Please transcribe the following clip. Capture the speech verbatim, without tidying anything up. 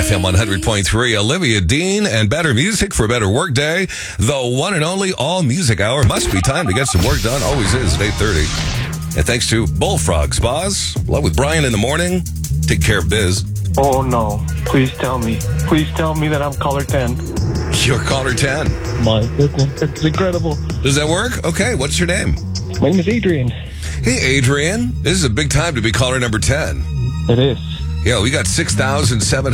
F M one hundred point three, Olivia Dean, and better music for a better workday. The one and only All Music Hour. Must be time to get some work done. Always is at eight thirty. And thanks to Bullfrog Spas. Love with Brian in the morning. Take care of biz. Oh, no. Please tell me. Please tell me that I'm caller ten. You're caller ten. My goodness. It's incredible. Does that work? Okay, what's your name? My name is Adrian. Hey, Adrian. This is a big time to be caller number ten. It is. Yeah, we got six thousand seven